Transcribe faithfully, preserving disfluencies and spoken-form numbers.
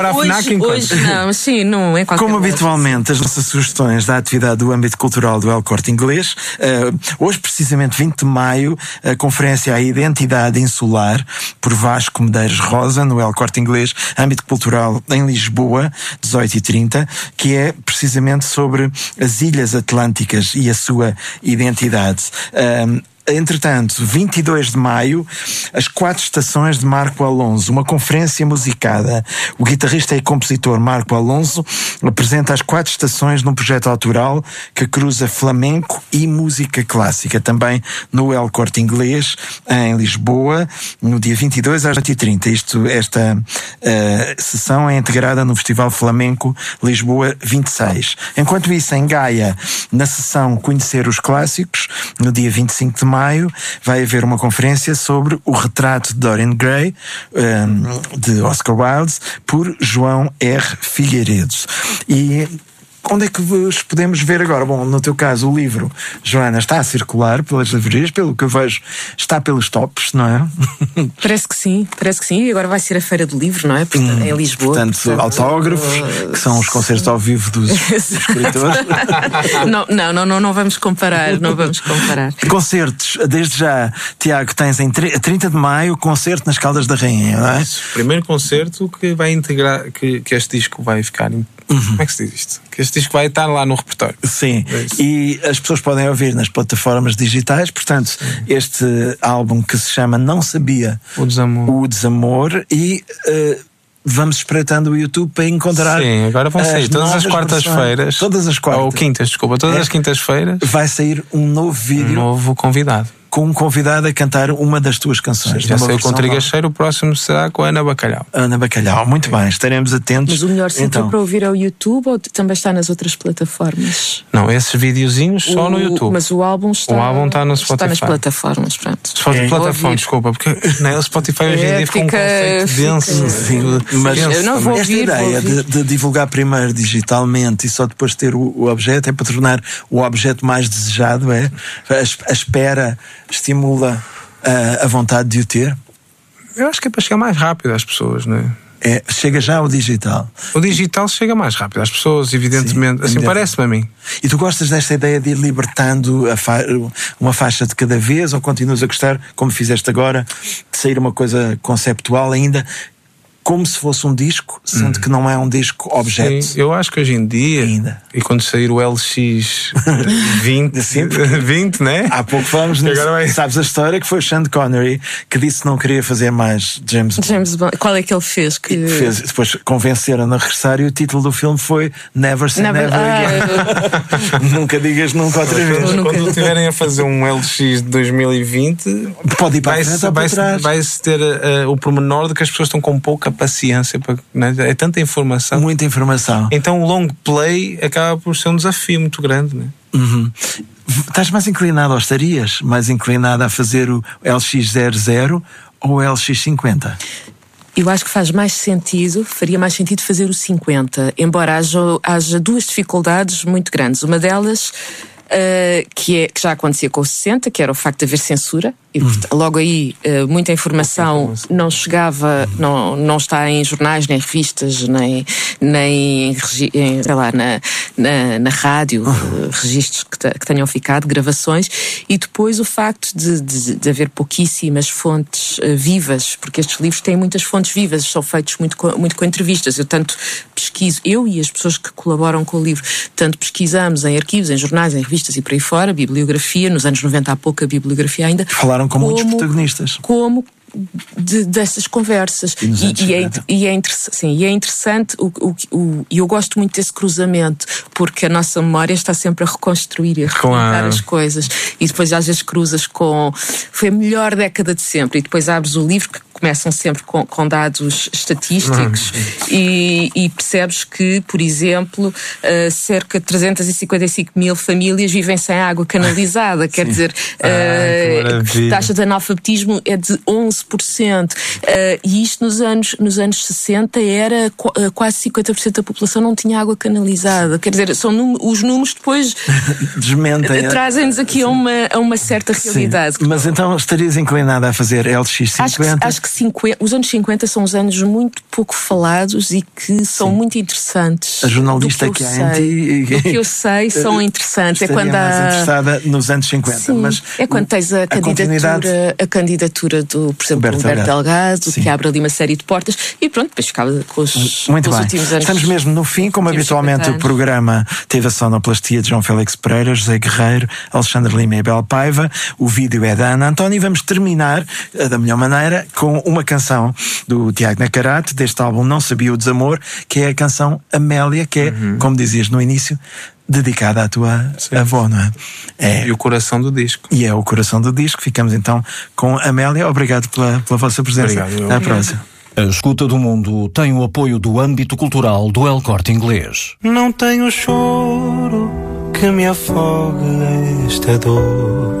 para a hoje, FNAC encontras. Hoje não, sim, não é qualquer Como loja. habitualmente, as nossas sugestões da atividade do âmbito cultural do El Corte Inglês. Uh, hoje, precisamente vinte de maio, a conferência A Identidade Insular, por Vasco Medeiros Rosa, no El Corte Inglês, âmbito cultural em Lisboa, dezoito e trinta, que é precisamente sobre as Ilhas Atlânticas e a sua identidade. Uh, Entretanto, vinte e dois de maio, as quatro estações de Marco Alonso, uma conferência musicada. O guitarrista e compositor Marco Alonso apresenta as quatro estações num projeto autoral que cruza flamenco e música clássica, também no El Corte Inglês, em Lisboa, no dia vinte e dois às oito e trinta. Isto, esta uh, sessão é integrada no Festival Flamenco Lisboa vinte e seis. Enquanto isso, em Gaia, na sessão Conhecer os Clássicos, no dia vinte e cinco de maio, vai haver uma conferência sobre o retrato de Dorian Gray, um, de Oscar Wilde, por João R. Figueiredo. E onde é que vos podemos ver agora? Bom, no teu caso, o livro, Joana, está a circular pelas livrarias, pelo que eu vejo, está pelos tops, não é? Parece que sim, parece que sim. E agora vai ser a Feira do Livro, não é? Portanto, hum, em Lisboa. Portanto, portanto autógrafos, uh, que são os concertos ao vivo dos escritores. não, não, não, não, não vamos comparar, não vamos comparar. Concertos, desde já, Tiago, tens em trinta de maio, concerto nas Caldas da Rainha, não é? Isso, primeiro concerto que vai integrar, que, que este disco vai ficar... Uhum. Como é que se diz isto? Que este disco vai estar lá no repertório. Sim, é e as pessoas podem ouvir nas plataformas digitais. Portanto, sim, este álbum que se chama Não Sabia O Desamor, o Desamor e uh, vamos espreitando o YouTube para encontrar. Sim, agora vão sair todas as quartas-feiras. Todas as quartas. Ou quintas, desculpa, todas é, as quintas-feiras. Vai sair um novo vídeo. Um novo convidado. Com um convidado a cantar uma das tuas canções. Sim, já sei, com Trigacheiro, o próximo será com a Ana Bacalhau. Ana Bacalhau, muito bem, estaremos atentos. Mas o melhor sítio então. para ouvir é o YouTube ou também está nas outras plataformas? Não, esses videozinhos só o, no YouTube. Mas o álbum está, o álbum está, no está nas plataformas, pronto. Spotify, é. plataforma, desculpa, porque né, o Spotify hoje em dia ficou um conceito fica, denso. Sim, mas eu não vou esta ouvir, ideia vou ouvir. De, de divulgar primeiro digitalmente e só depois ter o, o objeto é para tornar o objeto mais desejado, é? A, a espera estimula a, a vontade de o ter? Eu acho que é para chegar mais rápido às pessoas, não é? É, chega já ao digital. O digital chega mais rápido às pessoas, evidentemente. Sim, assim parece-me a mim. E tu gostas desta ideia de ir libertando a fa- uma faixa de cada vez, ou continuas a gostar, como fizeste agora, de sair uma coisa conceptual ainda como se fosse um disco, sendo hum. que não é um disco objeto? Sim, eu acho que hoje em dia, ainda. E quando sair o L X vinte, Sim, vinte, né? Há pouco falamos nisso. Vai... Sabes a história que foi o Sean Connery que disse que não queria fazer mais James Bond. James Bond. Qual é que ele fez? Que... fez depois convenceram-no a regressar e o título do filme foi Never Say Never, Never ah, Again. Eu... Nunca digas nunca outra vez. Quando, quando estiverem a fazer um L X de dois mil e vinte, pode ir para vai, frente, vai, para vai, vai-se ter uh, o pormenor de que as pessoas estão com pouca paciência, para, né? É tanta informação. Muita informação. Então o long play acaba por ser um desafio muito grande, né? Uhum. Estás mais inclinado, ou estarias mais inclinado a fazer o L X zero zero ou o L X cinquenta? Eu acho que faz mais sentido, faria mais sentido fazer o cinquenta, embora haja, haja duas dificuldades muito grandes. Uma delas, uh, que, é, que já acontecia com o sessenta, que era o facto de haver censura. E, uhum. logo aí, uh, muita informação não chegava, uhum. não, não está em jornais, nem revistas, nem, nem em, sei lá, na, na, na rádio, uhum. uh, registros que, t- que tenham ficado, gravações. E depois o facto de, de, de haver pouquíssimas fontes uh, vivas, porque estes livros têm muitas fontes vivas, são feitos muito com, muito com entrevistas. Eu tanto pesquiso, eu e as pessoas que colaboram com o livro, tanto pesquisamos em arquivos, em jornais, em revistas e por aí fora, bibliografia, nos anos noventa há pouca bibliografia ainda. Falaram com muitos protagonistas. Como de, dessas conversas. E, e, é, e, é sim, e é interessante, o, o, o, e eu gosto muito desse cruzamento, porque a nossa memória está sempre a reconstruir e a recontar claro. As coisas. E depois às vezes cruzas com... Foi a melhor década de sempre. E depois abres o livro, que começam sempre com, com dados estatísticos, e, e percebes que, por exemplo, uh, cerca de trezentos e cinquenta e cinco mil famílias vivem sem água canalizada. Quer dizer, uh, a taxa de analfabetismo é de onze por cento. Uh, e isto nos anos, nos anos sessenta era qu- quase cinquenta por cento da população não tinha água canalizada. Quer dizer, são num, os números depois desmentem. Trazem-nos aqui a uma, a uma certa realidade. Sim. Mas então estarias inclinada a fazer L X cinquenta? Acho que, acho que cinquenta, os anos cinquenta são os anos muito pouco falados e que são Sim. muito interessantes. A jornalista que, que há em ti... O que eu sei são interessantes. É quando há... mais interessada nos anos cinquenta. Sim, mas é quando tens a, a candidatura, a candidatura do, por exemplo, Humberto, Humberto Delgado, Delgado que abre ali uma série de portas e pronto, depois ficava com os, muito com os bem. últimos anos. Estamos mesmo no fim, como habitualmente o programa teve a sonoplastia de João Félix Pereira, José Guerreiro, Alexandre Lima e Bel Paiva. O vídeo é da Ana António e vamos terminar da melhor maneira com uma canção do Tiago Nacarate, deste álbum Não Sabia o Desamor, que é a canção Amélia, que é, uhum. como dizias no início, dedicada à tua Sim. avó, não é? é? E o coração do disco. E é o coração do disco. Ficamos então com Amélia. Obrigado pela, pela vossa presença. Obrigado. Até à próxima. A Escuta do Mundo tem o apoio do âmbito cultural do El Corte Inglês. Não tenho choro que me afogue esta dor.